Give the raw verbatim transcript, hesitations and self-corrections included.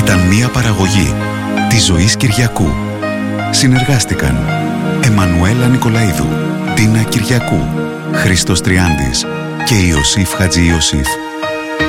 ήταν μια παραγωγή της Ζωής Κυριακού. Συνεργάστηκαν Εμμανουέλα Νικολαίδου, Τίνα Κυριακού, Χρήστος Τριάντης και Ιωσήφ Χατζη Ιωσήφ.